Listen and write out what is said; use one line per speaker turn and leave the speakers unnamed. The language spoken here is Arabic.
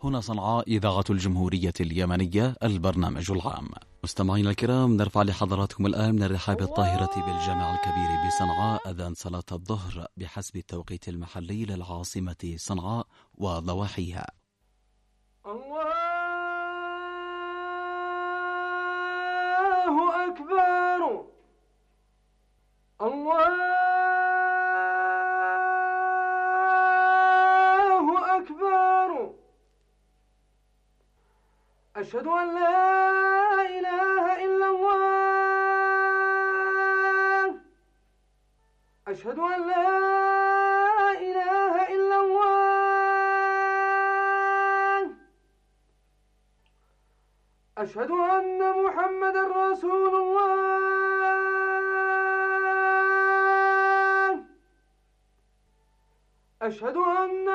هنا صنعاء إذاعة الجمهورية اليمنية البرنامج العام. مستمعينا الكرام، نرفع لحضراتكم الآن من الرحاب الطاهرة بالجامع الكبير بصنعاء أذان صلاة الظهر بحسب التوقيت المحلي للعاصمة صنعاء وضواحيها.
الله أكبر. الله أكبر. أشهد أن لا إله إلا الله. أشهد أن لا إله إلا الله. أشهد أن محمد رسول الله. أشهد أن